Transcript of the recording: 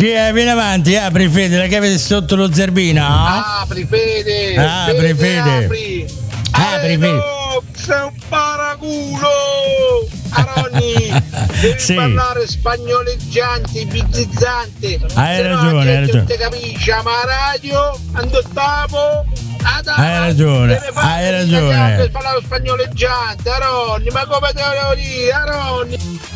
Chi è? Vieni avanti, apri Fede, la chiave sotto lo zerbino. Apri Fede. Apri Fede. Apri Fede. Sei un paraculo. Aroni, devi Sì. parlare spagnoleggiante, bizizzante. Hai ragione, hai Non ti capisci, ma radio, andottavo. Hai ragione, hai ragione. Devi parlare spagnoleggiante, Aroni, ma come te lo devo dire, Aroni?